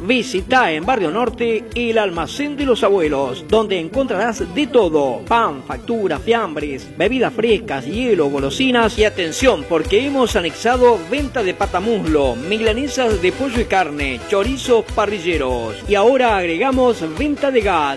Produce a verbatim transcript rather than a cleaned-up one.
Visita en Barrio Norte el Almacén de los Abuelos, donde encontrarás de todo: pan, facturas, fiambres, bebidas frescas, hielo, golosinas y atención, porque hemos anexado venta de patamuslo, milanesas de pollo y carne, chorizos parrilleros, y ahora agregamos venta de gas.